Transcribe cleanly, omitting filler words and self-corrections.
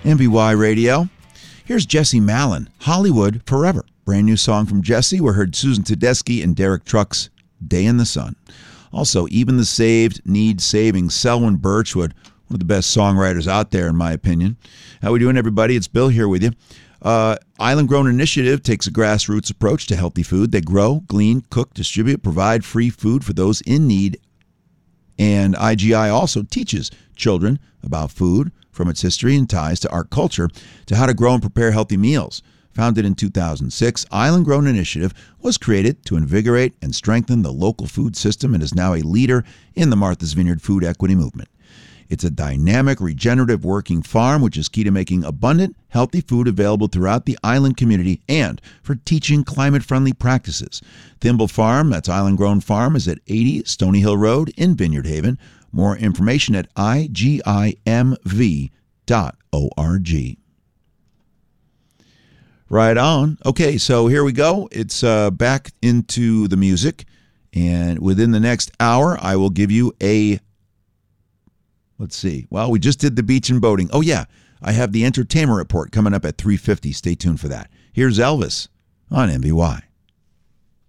MBY Radio. Here's Jesse Malin, Hollywood Forever. Brand new song from Jesse. We heard Susan Tedeschi and Derek Trucks, Day in the Sun. Also, Even the Saved Need Saving, Selwyn Birchwood, one of the best songwriters out there, in my opinion. How we doing, everybody? It's Bill here with you. Island Grown Initiative takes a grassroots approach to healthy food. They grow, glean, cook, distribute, provide free food for those in need. And IGI also teaches children about food, from its history and ties to art culture to how to grow and prepare healthy meals. Founded in 2006, Island Grown Initiative was created to invigorate and strengthen the local food system and is now a leader in the Martha's Vineyard food equity movement. It's a dynamic, regenerative working farm which is key to making abundant, healthy food available throughout the island community and for teaching climate-friendly practices. Thimble Farm, that's Island Grown Farm, is at 80 Stony Hill Road in Vineyard Haven. More information at igimv.org. Right on. Okay, so here we go. It's back into the music. And within the next hour, I will give you a... Let's see. Well, we just did the beach and boating. Oh, yeah. I have the entertainment report coming up at 3:50. Stay tuned for that. Here's Elvis on MBY.